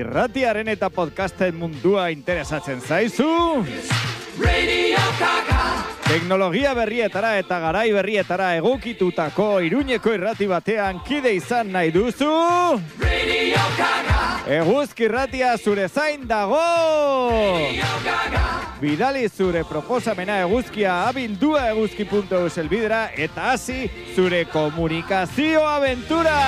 irratiaren eta podcasten mundua interesatzen zaizu? Teknologia berrietara eta garai berrietara egokitutako Iruñeko irrati batean kide izan nahi duzu? Eguzki irratia zure zain dago! Bidali zure proposamena eguzkia abildua eguzki.eus elbidera eta hasi zure komunikazio abentura!